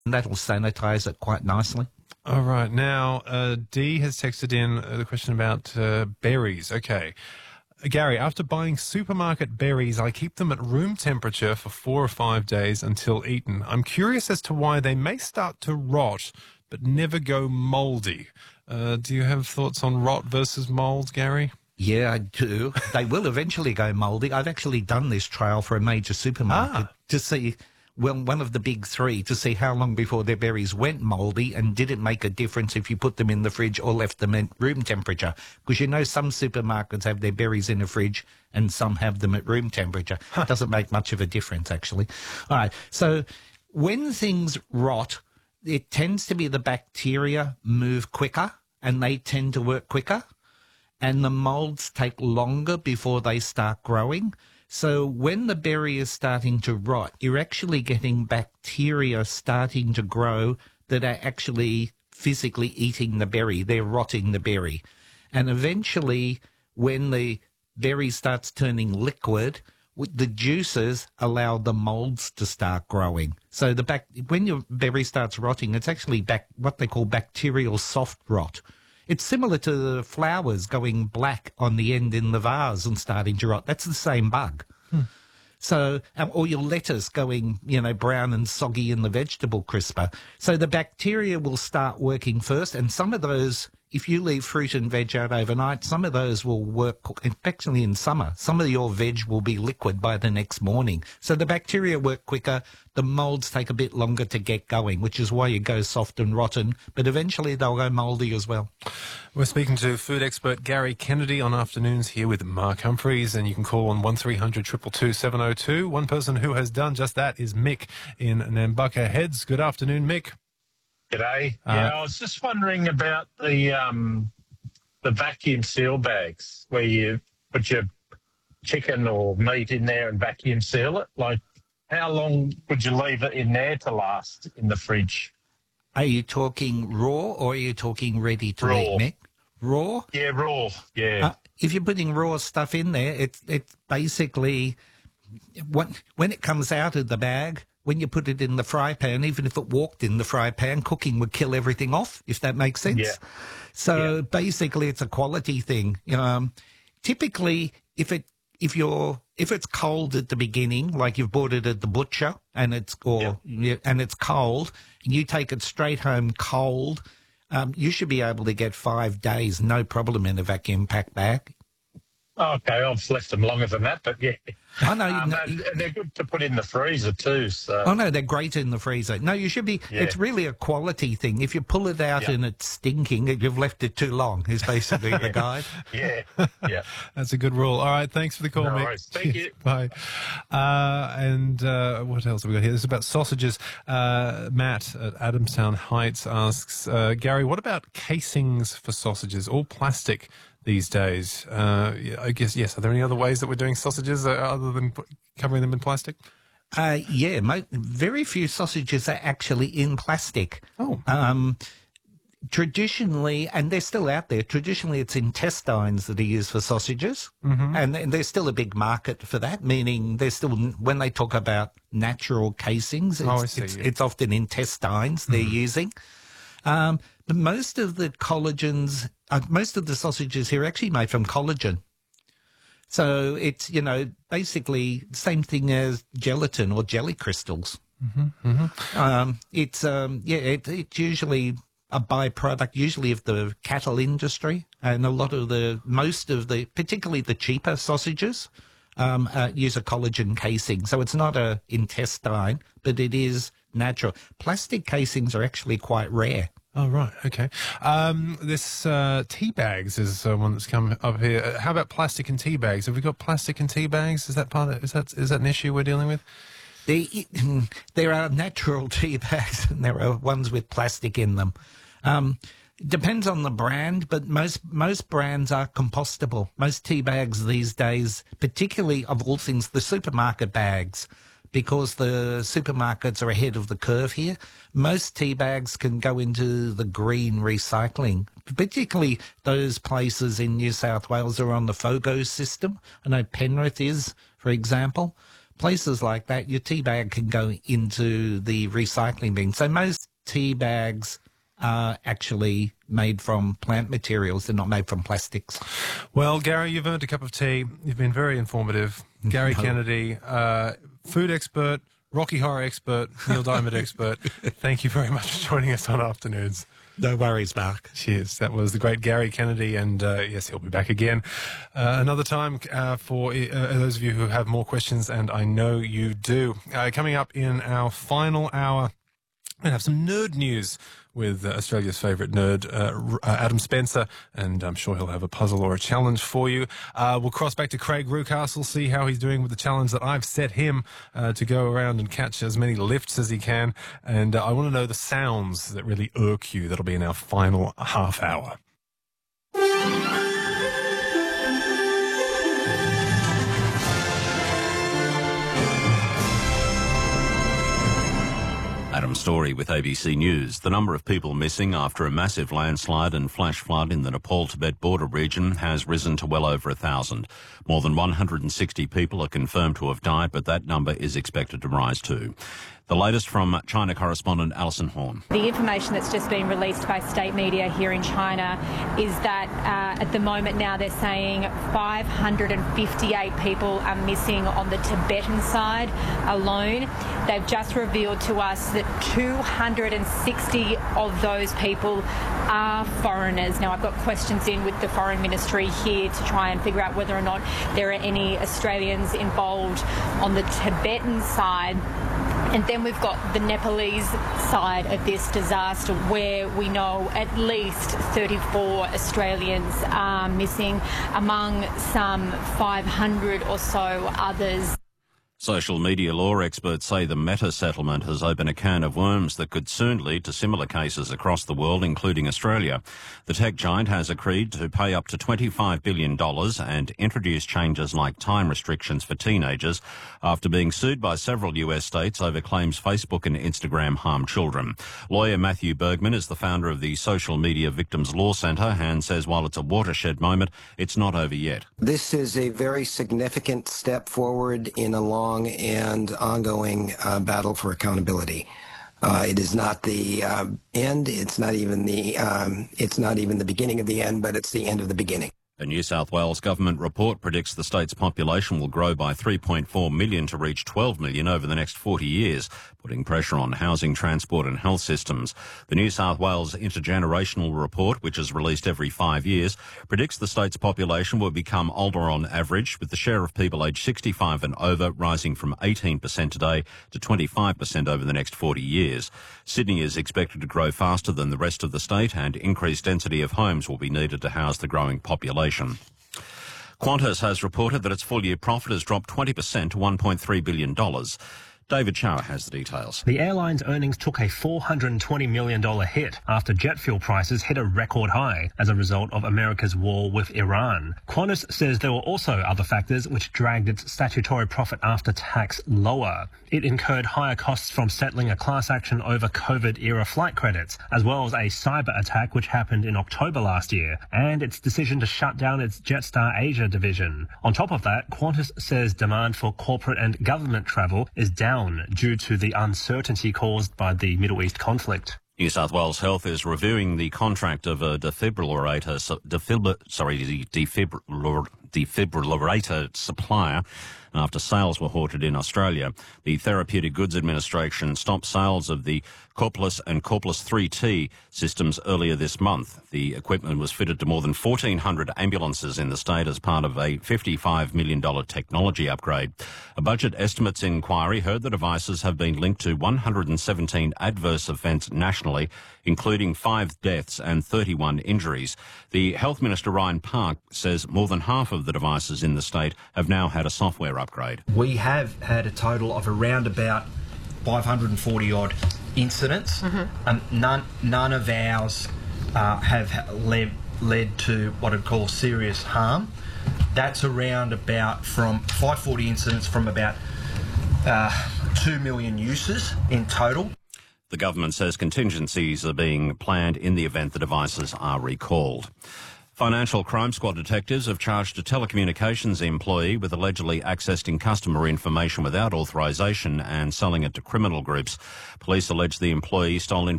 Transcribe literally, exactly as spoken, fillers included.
and that'll sanitize it quite nicely. All right. Now, uh, Dee has texted in uh, the question about uh, berries. Okay. Gary, after buying supermarket berries, I keep them at room temperature for four or five days until eaten. I'm curious as to why they may start to rot, but never go mouldy. Uh, do you have thoughts on rot versus mould, Gary? Yeah, I do. They will eventually go mouldy. I've actually done this trial for a major supermarket Ah. to see, well, one of the big three, to see how long before their berries went mouldy, and did it make a difference if you put them in the fridge or left them at room temperature? Because you know some supermarkets have their berries in the fridge and some have them at room temperature. It doesn't make much of a difference, actually. All right, so when things rot, it tends to be the bacteria move quicker and they tend to work quicker, and the moulds take longer before they start growing. So when the berry is starting to rot, you're actually getting bacteria starting to grow that are actually physically eating the berry. They're rotting the berry. And eventually, when the berry starts turning liquid, the juices allow the moulds to start growing. So the bac- when your berry starts rotting, it's actually bac- what they call bacterial soft rot. It's similar to the flowers going black on the end in the vase and starting to rot. That's the same bug. Hmm. So, um, or your lettuce going, you know, brown and soggy in the vegetable crisper. So the bacteria will start working first, and some of those, if you leave fruit and veg out overnight, some of those will work, especially in summer. Some of your veg will be liquid by the next morning. So the bacteria work quicker, the moulds take a bit longer to get going, which is why you go soft and rotten, but eventually they'll go mouldy as well. We're speaking to food expert Gary Kennedy on Afternoons here with Mark Humphreys, and you can call on one three hundred two two two seven oh two. One person who has done just that is Mick in Nambucca Heads. Good afternoon, Mick. G'day. Uh, yeah, I was just wondering about the um, the vacuum seal bags where you put your chicken or meat in there and vacuum seal it. Like, how long would you leave it in there to last in the fridge? Are you talking raw or are you talking ready to Raw. eat, Mick? Raw? Yeah, raw. Yeah. Uh, if you're putting raw stuff in there, it's it's basically when when it comes out of the bag, when you put it in the fry pan, even if it walked in the fry pan, cooking would kill everything off, if that makes sense. Yeah. So Yeah. basically, it's a quality thing. Um, typically, if it if you're if it's cold at the beginning, like you've bought it at the butcher and it's or yeah, and it's cold, and you take it straight home cold, um, you should be able to get five days no problem in a vacuum pack bag. Okay, I've left them longer than that, but yeah. I know. Um, no, and they're good to put in the freezer too. So. Oh, no, they're great in the freezer. No, you should be, Yeah. it's really a quality thing. If you pull it out Yeah. and it's stinking, you've left it too long, is basically the guide. Yeah, yeah. That's a good rule. All right, thanks for the call, No Mick. worries. Thank you. Bye. Uh, and uh, what else have we got here? This is about sausages. Uh, Matt at Adamstown Heights asks, uh, Gary, what about casings for sausages? All plastic these days. Uh, yeah, I guess, yes. Are there any other ways that we're doing sausages uh, other than p- covering them in plastic? Uh, yeah, mo- very few sausages are actually in plastic. Oh. Um, traditionally, and they're still out there, traditionally it's intestines that are used for sausages. Mm-hmm. And th- there's still a big market for that, meaning there's still, when they talk about natural casings, it's, Oh, I see, it's, yeah. it's often intestines they're using. Um, but most of the collagens, uh, most of the sausages here are actually made from collagen. So it's, you know, basically the same thing as gelatin or jelly crystals. Mm-hmm, mm-hmm. Um, it's, um, yeah, it, it's usually a byproduct, usually of the cattle industry, and a lot of the, most of the, particularly the cheaper sausages, um, uh, use a collagen casing. So it's not a intestine, but it is natural. Plastic casings are actually quite rare. Oh, right. Okay. Um, this uh, tea bags is uh, one that's come up here. Uh, how about plastic and tea bags? Have we got plastic and tea bags? Is that part of, is that, is that an issue we're dealing with? There, there are natural tea bags and there are ones with plastic in them. Um, depends on the brand, but most most brands are compostable. Most tea bags these days, particularly of all things, the supermarket bags, because the supermarkets are ahead of the curve here. Most tea bags can go into the green recycling, particularly those places in New South Wales are on the FOGO system. I know Penrith is, for example. places like that, your tea bag can go into the recycling bin. So most tea bags are actually made from plant materials. They're not made from plastics. Well, Gary, you've earned a cup of tea. You've been very informative. Gary No. Kennedy, uh, food expert, Rocky Horror expert, Neil Diamond expert. Thank you very much for joining us on Afternoons. No worries, Mark. Cheers. That was the great Gary Kennedy, and uh, yes, he'll be back again uh, another time uh, for uh, those of you who have more questions, and I know you do. Uh, coming up in our final hour, we're going to have some nerd news with uh, Australia's favourite nerd, uh, uh, Adam Spencer, and I'm sure he'll have a puzzle or a challenge for you. Uh, we'll cross back to Craig Rucastle, see how he's doing with the challenge that I've set him uh, to go around and catch as many lifts as he can. And uh, I want to know the sounds that really irk you. That'll be in our final half hour. Adam Story with A B C News. The number of people missing after a massive landslide and flash flood in the Nepal-Tibet border region has risen to well over a thousand. More than one hundred sixty people are confirmed to have died, but that number is expected to rise too. The latest from China correspondent Alison Horn. The information that's just been released by state media here in China is that uh, at the moment now they're saying five hundred fifty-eight people are missing on the Tibetan side alone. They've just revealed to us that two hundred sixty of those people are foreigners. Now, I've got questions in with the Foreign Ministry here to try and figure out whether or not there are any Australians involved on the Tibetan side. And then we've got the Nepalese side of this disaster, where we know at least thirty-four Australians are missing, among some five hundred or so others. Social media law experts say the Meta settlement has opened a can of worms that could soon lead to similar cases across the world, including Australia. The tech giant has agreed to pay up to twenty-five billion dollars and introduce changes like time restrictions for teenagers after being sued by several U S states over claims Facebook and Instagram harm children. Lawyer Matthew Bergman is the founder of the Social Media Victims Law Centre and says while it's a watershed moment, it's not over yet. This is a very significant step forward in a long and ongoing uh, battle for accountability. Uh, it is not the uh, end. It's not even the. Um, it's not even the beginning of the end, but it's the end of the beginning. A New South Wales government report predicts the state's population will grow by three point four million to reach twelve million over the next forty years, putting pressure on housing, transport and health systems. The New South Wales Intergenerational Report, which is released every five years, predicts the state's population will become older on average, with the share of people aged sixty-five and over rising from eighteen percent today to twenty-five percent over the next forty years. Sydney is expected to grow faster than the rest of the state, and increased density of homes will be needed to house the growing population. Qantas has reported that its full-year profit has dropped twenty percent to one point three billion dollars. David Chow has the details. The airline's earnings took a four hundred twenty million dollars hit after jet fuel prices hit a record high as a result of America's war with Iran. Qantas says there were also other factors which dragged its statutory profit after tax lower. It incurred higher costs from settling a class action over COVID-era flight credits, as well as a cyber attack which happened in October last year, and its decision to shut down its Jetstar Asia division. On top of that, Qantas says demand for corporate and government travel is down due to the uncertainty caused by the Middle East conflict. New South Wales Health is reviewing the contract of a defibrillator, defibr, sorry, defibrillator, defibrillator supplier after sales were halted in Australia. The Therapeutic Goods Administration stopped sales of the Corpus and Corpus three T systems earlier this month. The equipment was fitted to more than fourteen hundred ambulances in the state as part of a fifty-five million dollars technology upgrade. A budget estimates inquiry heard the devices have been linked to one hundred seventeen adverse events nationally, including five deaths and thirty-one injuries. The Health Minister Ryan Park says more than half of the devices in the state have now had a software upgrade. We have had a total of around about five hundred forty odd incidents. Mm-hmm. Um, none, none of ours uh, have led, led to what I'd call serious harm. That's around about from five hundred forty incidents from about uh, two million uses in total. The government says contingencies are being planned in the event the devices are recalled. Financial Crime Squad detectives have charged a telecommunications employee with allegedly accessing customer information without authorisation and selling it to criminal groups. Police allege the employee stole information